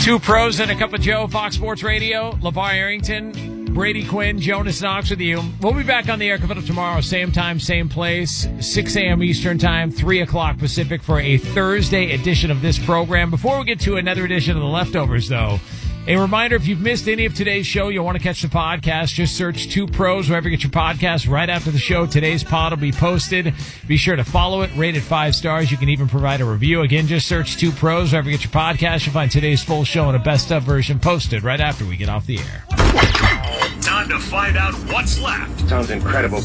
Two pros and a cup of Joe, Fox Sports Radio. LeVar Arrington, Brady Quinn, Jonas Knox with you. We'll be back on the air coming up tomorrow, same time, same place, 6 a.m. Eastern Time, 3 o'clock Pacific for a Thursday edition of this program. Before we get to another edition of The Leftovers, though, a reminder, if you've missed any of today's show, you'll want to catch the podcast, just search Two Pros wherever you get your podcast. Right after the show, today's pod will be posted. Be sure to follow it, rate it 5 stars. You can even provide a review. Again, just search Two Pros wherever you get your podcast. You'll find today's full show and a best-of version posted right after we get off the air. Time to find out what's left. Sounds incredible.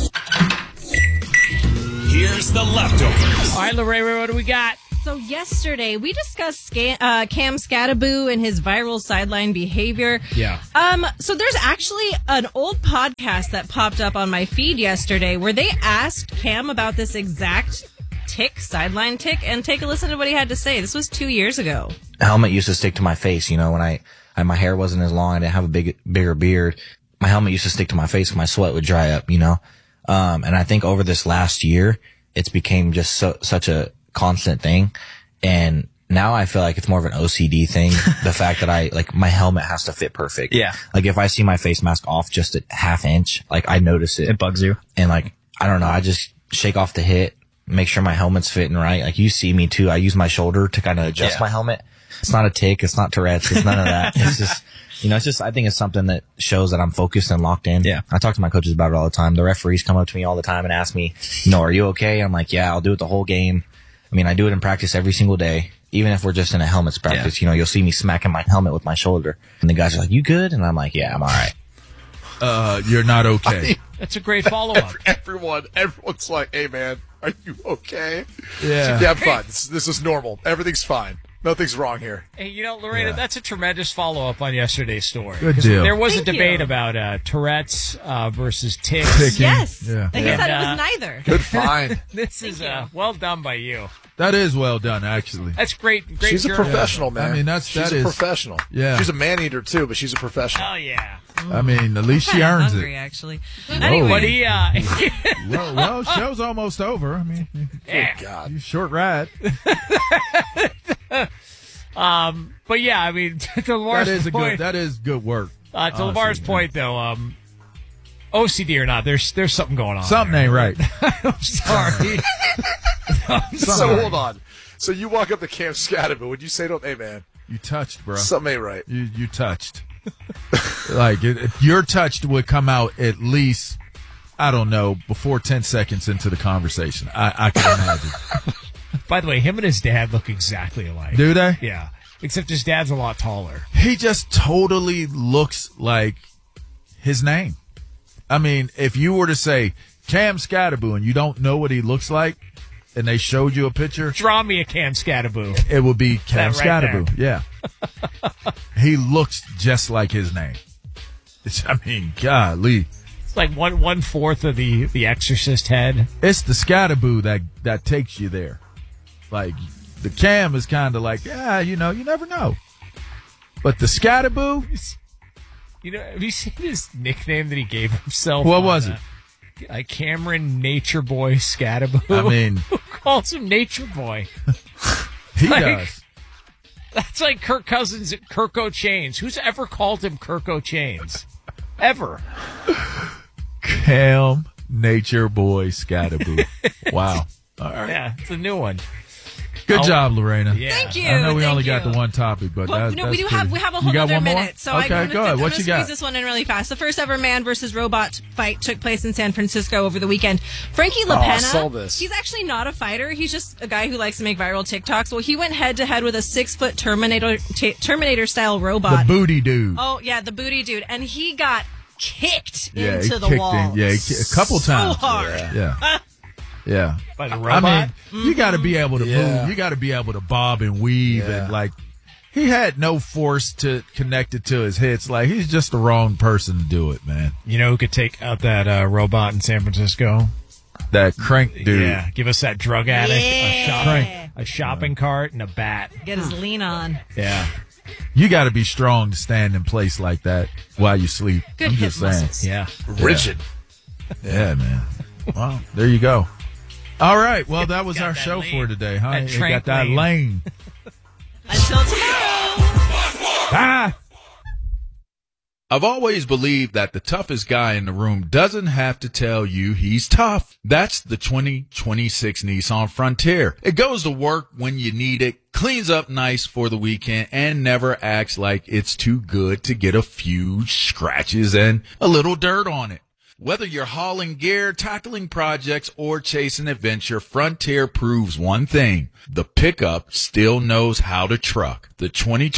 Here's The Leftovers. All right, Lorraine, what do we got? So yesterday, we discussed Cam Scattaboo and his viral sideline behavior. Yeah. So there's actually an old podcast that popped up on my feed yesterday where they asked Cam about this exact sideline tick, and take a listen to what he had to say. This was 2 years ago. A helmet used to stick to my face, you know, when my hair wasn't as long, I didn't have a bigger beard. My helmet used to stick to my face and my sweat would dry up, you know. And I think over this last year, it's became just such a constant thing, and now I feel like it's more of an OCD thing. The fact that my helmet has to fit perfect. Yeah. Like if I see my face mask off just a half inch, like I notice it. It bugs you. And like, I don't know, I just shake off the hit, make sure my helmet's fitting right. Like you see me too. I use my shoulder to kind of adjust my helmet. It's not a tick. It's not Tourette's. It's none of that. It's just, you know, I think it's something that shows that I'm focused and locked in. Yeah. I talk to my coaches about it all the time. The referees come up to me all the time and ask me, you know, are you okay? I'm like, yeah, I'll do it the whole game. I mean, I do it in practice every single day. Even if we're just in a helmets practice, you know, you'll see me smacking my helmet with my shoulder. And the guys are like, you good? And I'm like, yeah, I'm all right. You're not okay. That's a great follow-up. Everyone's like, hey, man, are you okay? Yeah. Have fun. This is normal. Everything's fine. Nothing's wrong here. Hey, you know, Lorena, that's a tremendous follow-up on yesterday's story. Good deal. There was Thank a debate you. about Tourette's versus tics. Ticking. Yes. Yeah. And he said it was neither. Good find. This is well done by you. That is well done, actually. That's great. She's a journalism. professional, man. I mean, she's that a is- professional. Yeah. She's a man-eater, too, but she's a professional. Oh, yeah. I mean, at least she Kinda earns hungry, it. actually. But Anyway, he, Well, show's almost over. I mean, yeah. God. you short ride. But yeah, I mean, to LeVar's point, That is good work. to honestly, LeVar's man. point, though, OCD or not, there's something going on. Something ain't right. I'm sorry. So hold on. So you walk up to Cam Scattaboo. Would you say to him, hey, man, You touched, bro. something ain't right? You touched. Like your touched would come out at least, I don't know, before 10 seconds into the conversation. I can imagine. By the way, him and his dad look exactly alike. Do they? Yeah. Except his dad's a lot taller. He just totally looks like his name. I mean, if you were to say Cam Scattaboo and you don't know what he looks like, and they showed you a picture, Draw me a Cam Scattaboo. it would be Cam That right Scattaboo. Yeah. He looks just like his name. I mean, golly. It's like one fourth of the Exorcist head. It's the Scattaboo that takes you there. Like, the Cam is kind of like, yeah, you know, you never know. But the Scattaboo, You know, have you seen his nickname that he gave himself? what on, was it? Cameron Nature Boy Scattaboo. I mean, Who calls him Nature Boy? he Like- does. That's like Kirk Cousins at Kirko Chains. Who's ever called him Kirko Chains? Ever. Cam Nature Boy Scattaboo. Wow. All right. Yeah, it's a new one. Good job, Lorena. Yeah. thank you. I know we thank only you. got the one topic, but Well, that, no, that's we pretty- have a You whole got other one more? minute. So Okay, I'm go ahead. gonna What you squeeze got? this one in really fast. The first ever man versus robot fight took place in San Francisco over the weekend. Frankie LaPena, I saw this. he's actually not a fighter. He's just a guy who likes to make viral TikToks. Well, he went head to head with a 6-foot Terminator style The robot. booty dude. Oh yeah, the booty dude, and he got kicked Yeah, into he the kicked wall. him. Yeah, a couple so times. hard. Yeah. Yeah. By the I robot? mean, you got to be able to Yeah. move. You got to be able to bob and weave, Yeah. and like he had no force to connect it to his hits. Like he's just the wrong person to do it, man. You know who could take out that robot in San Francisco? That crank dude. Yeah, give us that drug addict, Yeah. a shopping cart, and a bat. Get his lean on. Yeah. You got to be strong to stand in place like that while you sleep. Good I'm hip just saying. muscles. Yeah. Rigid. Yeah, man. Well, there you go. All right. Well, that was Got our that show lane. for today, huh? That You got trank that lane. lane. Until tomorrow. I've always believed that the toughest guy in the room doesn't have to tell you he's tough. That's the 2026 Nissan Frontier. It goes to work when you need it, cleans up nice for the weekend, and never acts like it's too good to get a few scratches and a little dirt on it. Whether you're hauling gear, tackling projects, or chasing adventure, Frontier proves one thing. The pickup still knows how to truck. The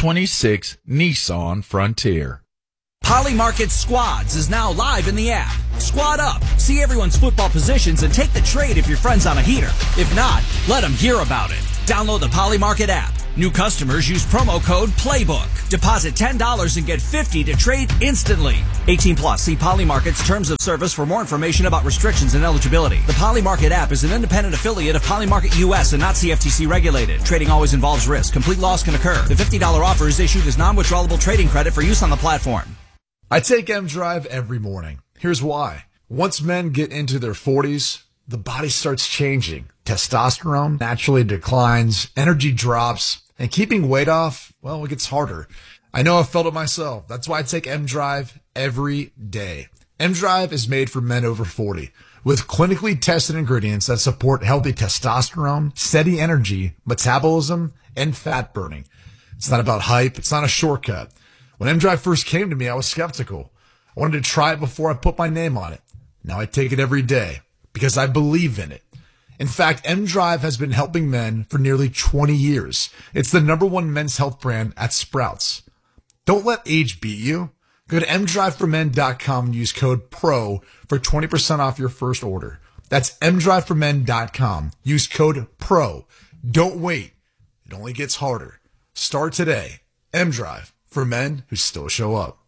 2026 Nissan Frontier. Poly Market Squads is now live in the app. Squad up, see everyone's football positions, and take the trade if your friend's on a heater. If not, let them hear about it. Download the Poly Market app. New customers use promo code PLAYBOOK. Deposit $10 and get $50 to trade instantly. 18 plus. See Poly Market's terms of service for more information about restrictions and eligibility. The Poly Market app is an independent affiliate of Poly Market US and not CFTC regulated. Trading always involves risk. Complete loss can occur. The $50 offer is issued as non-withdrawable trading credit for use on the platform. I take M-Drive every morning. Here's why. Once men get into their 40s, the body starts changing. Testosterone naturally declines, energy drops, and keeping weight off, well, it gets harder. I know I've felt it myself. That's why I take M-Drive every day. M-Drive is made for men over 40 with clinically tested ingredients that support healthy testosterone, steady energy, metabolism, and fat burning. It's not about hype. It's not a shortcut. When M-Drive first came to me, I was skeptical. I wanted to try it before I put my name on it. Now I take it every day because I believe in it. In fact, M-Drive has been helping men for nearly 20 years. It's the #1 men's health brand at Sprouts. Don't let age beat you. Go to mdriveformen.com and use code PRO for 20% off your first order. That's mdriveformen.com. Use code PRO. Don't wait. It only gets harder. Start today. M-Drive. For men who still show up.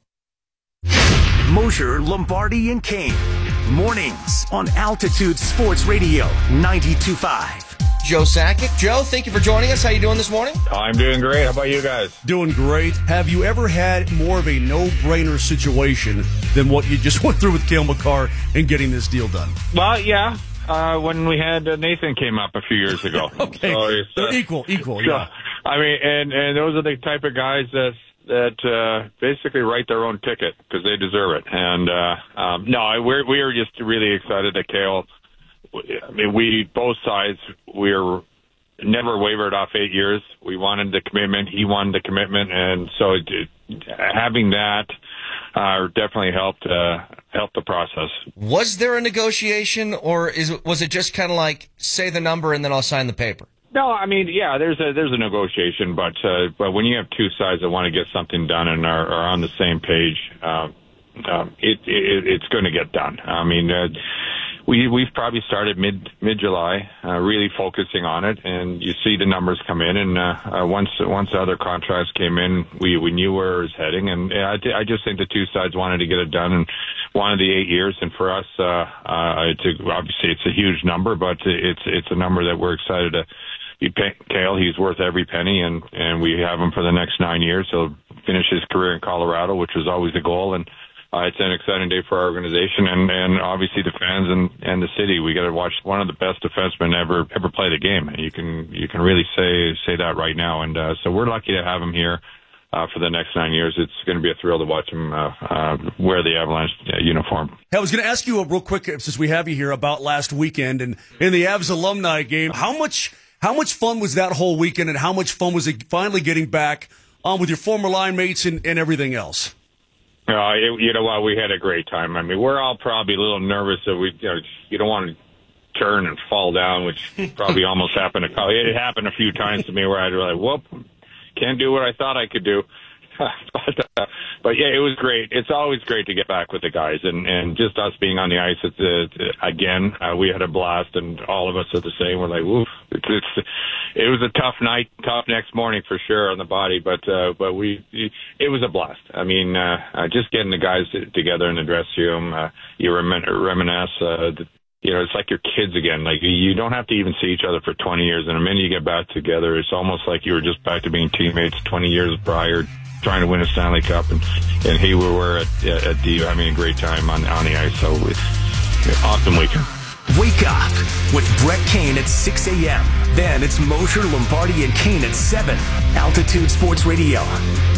Mosher, Lombardi, and Kane. Mornings on Altitude Sports Radio 92.5. Joe Sakic. Joe, thank you for joining us. How you doing this morning? I'm doing great. How about you guys? Doing great. Have you ever had more of a no-brainer situation than what you just went through with Cale Makar and getting this deal done? Well, yeah. When we had Nathan came up a few years ago. Okay. So equal, yeah. I mean, and those are the type of guys that basically write their own ticket because they deserve it. And no, we are just really excited that Cale. I mean, we both sides we're never wavered off 8 years. We wanted the commitment. He wanted the commitment, and so having that definitely helped the process. Was there a negotiation, or was it just kind of like say the number and then I'll sign the paper? No, I mean, yeah, there's a negotiation, but when you have two sides that want to get something done and are on the same page, it's going to get done. I mean, we've probably started mid-July, really focusing on it, and you see the numbers come in, and once the other contracts came in, we knew where it was heading, and I just think the two sides wanted to get it done and wanted the 8 years, and for us, obviously it's a huge number, but it's a number that we're excited to. Cale, he's worth every penny, and we have him for the next 9 years. He'll finish his career in Colorado, which was always the goal, and it's an exciting day for our organization and obviously the fans and the city. We got to watch one of the best defensemen ever play the game. And you can really say that right now. And so we're lucky to have him here for the next 9 years. It's going to be a thrill to watch him wear the Avalanche uniform. Hey, I was going to ask you real quick, since we have you here, about last weekend and in the Avs alumni game. How much fun was that whole weekend, and how much fun was it finally getting back on with your former line mates and everything else? You know what? We had a great time. I mean, we're all probably a little nervous that you don't want to turn and fall down, which probably almost happened. It happened a few times to me where I'd be like, whoop, can't do what I thought I could do. But yeah, it was great. It's always great to get back with the guys, and just us being on the ice. Again, we had a blast, and all of us are the same. We're like, woof. It was a tough night, tough next morning for sure on the body, but it was a blast. I mean, just getting the guys together in the dressing room, you reminisce. It's like your kids again. Like, you don't have to even see each other for 20 years, and the minute you get back together, it's almost like you were just back to being teammates 20 years prior, trying to win a Stanley Cup, and here we were at D having a great time on the ice. So it's awesome weekend. Wake up with Brett Kane at 6 a.m. Then it's Mosher, Lombardi, and Kane at 7. Altitude Sports Radio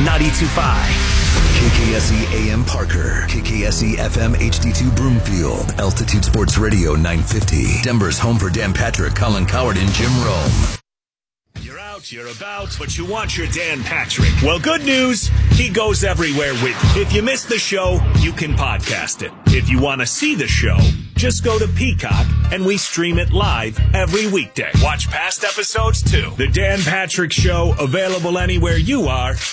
92.5. KKSE AM Parker, KKSE FM HD2 Broomfield, Altitude Sports Radio 950. Denver's home for Dan Patrick, Colin Coward, and Jim Rome. You're out, you're about, but you want your Dan Patrick. Well, good news, he goes everywhere with you. If you missed the show, you can podcast it. If you want to see the show, just go to Peacock, and we stream it live every weekday. Watch past episodes, too. The Dan Patrick Show, available anywhere you are.